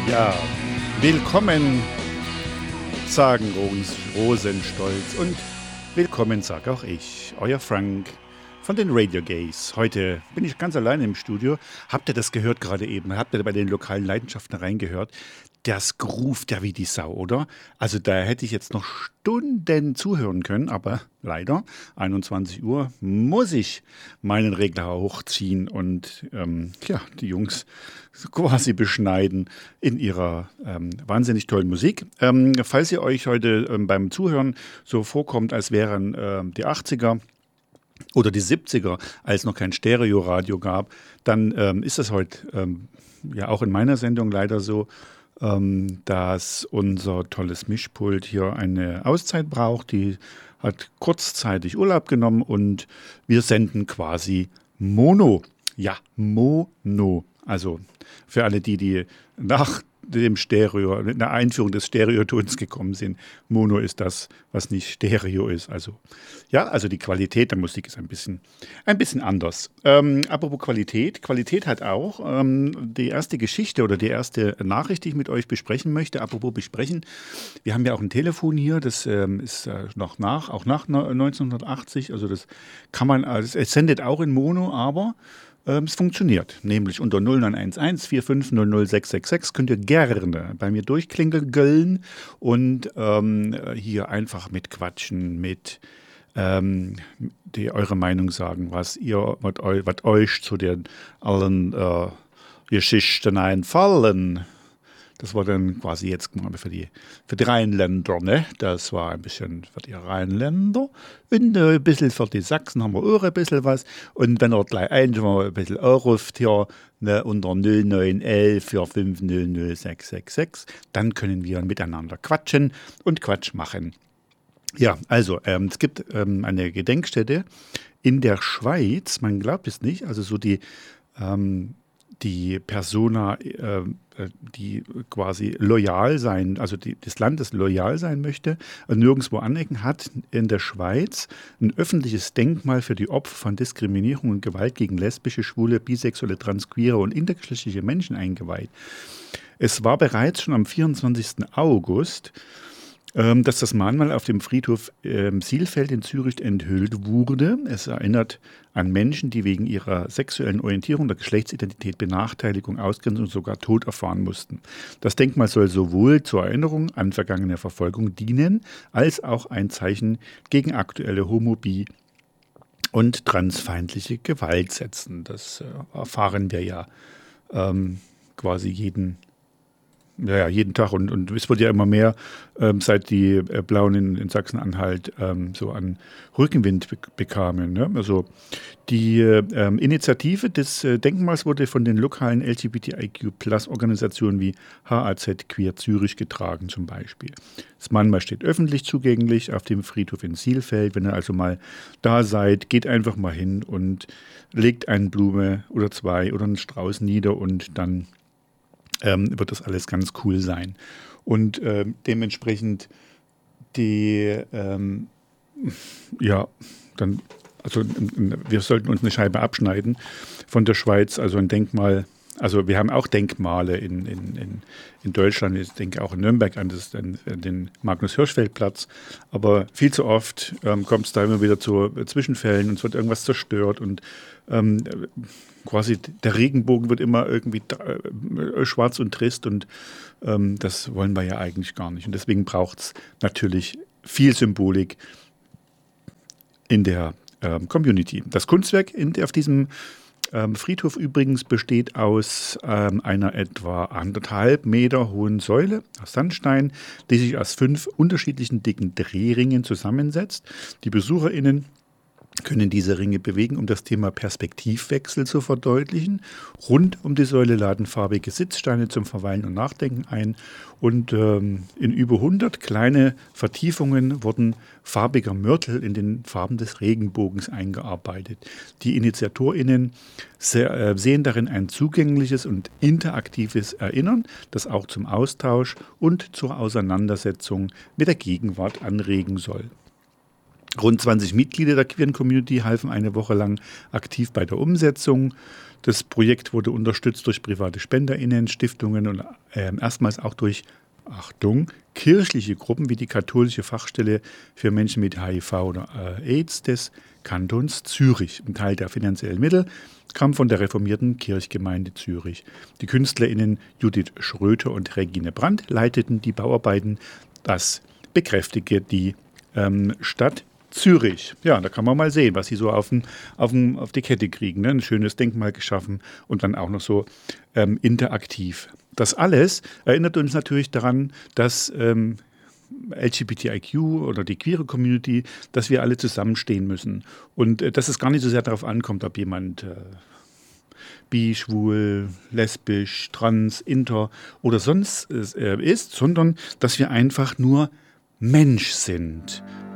Ja, willkommen, sagen Rosenstolz, und willkommen, sag auch ich, euer Frank von den Radio Gays. Heute bin ich ganz alleine im Studio. Habt ihr das gehört gerade eben? Habt ihr bei den lokalen Leidenschaften reingehört? Das groovt ja wie die Sau, oder? Also da hätte ich jetzt noch Stunden zuhören können, aber leider, 21 Uhr, muss ich meinen Regler hochziehen und die Jungs quasi beschneiden in ihrer wahnsinnig tollen Musik. Falls ihr euch heute beim Zuhören so vorkommt, als wären die 80er oder die 70er, als noch kein Stereoradio gab, dann ist das heute ja auch in meiner Sendung leider so, dass unser tolles Mischpult hier eine Auszeit braucht. Die hat kurzzeitig Urlaub genommen und wir senden quasi Mono. Ja, Mono. Also für alle die nach dem Stereo, in der Einführung des Stereotons gekommen sind. Mono ist das, was nicht Stereo ist. Also ja, also die Qualität der Musik ist ein bisschen anders. Apropos Qualität hat auch die erste Geschichte oder die erste Nachricht, die ich mit euch besprechen möchte. Apropos besprechen, wir haben ja auch ein Telefon hier, das ist auch nach 1980. Also das kann man, also es sendet auch in Mono, aber es funktioniert, nämlich unter 0911 45 00 666 könnt ihr gerne bei mir durchklingeln und hier einfach mitquatschen, eure Meinung sagen, was euch zu den allen Geschichten einfallen. Das war dann quasi jetzt mal für die Rheinländer, ne? Das war ein bisschen für die Rheinländer und ein bisschen für die Sachsen haben wir auch ein bisschen was. Und wenn ihr gleich mal ein bisschen anruft hier, ne, unter 0911 45 00 666, dann können wir miteinander quatschen und Quatsch machen. Ja, also es gibt eine Gedenkstätte in der Schweiz, man glaubt es nicht, also so die Persona, die quasi loyal sein, also des Landes loyal sein möchte und nirgendwo anecken, hat in der Schweiz ein öffentliches Denkmal für die Opfer von Diskriminierung und Gewalt gegen lesbische, schwule, bisexuelle, transqueere und intergeschlechtliche Menschen eingeweiht. Es war bereits schon am 24. August, dass das Mahnmal auf dem Friedhof Sielfeld in Zürich enthüllt wurde. Es erinnert an Menschen, die wegen ihrer sexuellen Orientierung oder Geschlechtsidentität Benachteiligung, Ausgrenzung und sogar Tod erfahren mussten. Das Denkmal soll sowohl zur Erinnerung an vergangene Verfolgung dienen, als auch ein Zeichen gegen aktuelle Homo-, Bi- und transfeindliche Gewalt setzen. Das erfahren wir ja quasi jeden Tag und es wird ja immer mehr, seit die Blauen in Sachsen-Anhalt so an Rückenwind bekamen. Ne? Also die Initiative des Denkmals wurde von den lokalen LGBTIQ-Plus-Organisationen wie HAZ Queer Zürich getragen zum Beispiel. Das Mahnmal steht öffentlich zugänglich auf dem Friedhof in Sielfeld. Wenn ihr also mal da seid, geht einfach mal hin und legt eine Blume oder zwei oder einen Strauß nieder und dann wird das alles ganz cool sein. Und dementsprechend wir sollten uns eine Scheibe abschneiden von der Schweiz, also ein Denkmal. Also wir haben auch Denkmale in Deutschland, ich denke auch in Nürnberg an den Magnus-Hirschfeld-Platz, aber viel zu oft kommt es da immer wieder zu Zwischenfällen und es wird irgendwas zerstört und quasi der Regenbogen wird immer irgendwie schwarz und trist und das wollen wir ja eigentlich gar nicht. Und deswegen braucht es natürlich viel Symbolik in der Community. Das Kunstwerk auf diesem Friedhof übrigens besteht aus einer etwa 1,5 Meter hohen Säule aus Sandstein, die sich aus 5 unterschiedlichen dicken Drehringen zusammensetzt. Die BesucherInnen können diese Ringe bewegen, um das Thema Perspektivwechsel zu verdeutlichen. Rund um die Säule laden farbige Sitzsteine zum Verweilen und Nachdenken ein. Und in über 100 kleine Vertiefungen wurden farbiger Mörtel in den Farben des Regenbogens eingearbeitet. Die InitiatorInnen sehen darin ein zugängliches und interaktives Erinnern, das auch zum Austausch und zur Auseinandersetzung mit der Gegenwart anregen soll. Rund 20 Mitglieder der queeren Community halfen eine Woche lang aktiv bei der Umsetzung. Das Projekt wurde unterstützt durch private SpenderInnen, Stiftungen und erstmals auch durch, Achtung, kirchliche Gruppen wie die katholische Fachstelle für Menschen mit HIV oder AIDS des Kantons Zürich. Ein Teil der finanziellen Mittel kam von der reformierten Kirchgemeinde Zürich. Die KünstlerInnen Judith Schröter und Regine Brandt leiteten die Bauarbeiten. Das bekräftigte die Stadt Zürich. Ja, da kann man mal sehen, was sie so auf die Kette kriegen. Ne? Ein schönes Denkmal geschaffen und dann auch noch so interaktiv. Das alles erinnert uns natürlich daran, dass LGBTIQ oder die queere Community, dass wir alle zusammenstehen müssen. Und dass es gar nicht so sehr darauf ankommt, ob jemand bi, schwul, lesbisch, trans, inter oder sonst ist, sondern dass wir einfach nur Mensch sind.